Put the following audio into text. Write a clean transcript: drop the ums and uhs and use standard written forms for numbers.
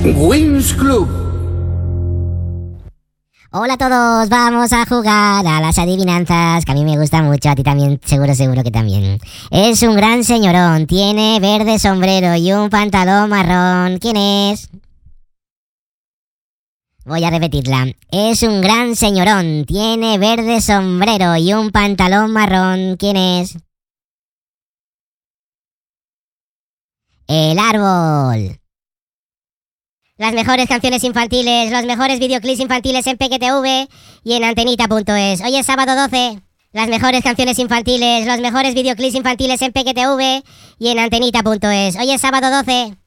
Winx Club. Hola a todos, vamos a jugar a las adivinanzas, que a mí me gusta mucho, a ti también, seguro que también. Es un gran señorón, tiene verde sombrero y un pantalón marrón. ¿Quién es? Voy a repetirla. Es un gran señorón, tiene verde sombrero y un pantalón marrón. ¿Quién es? El árbol. Las mejores canciones infantiles, los mejores videoclips infantiles en PQTV y en Antenita.es. Hoy es sábado 12. Las mejores canciones infantiles, los mejores videoclips infantiles en PQTV y en Antenita.es. Hoy es sábado 12.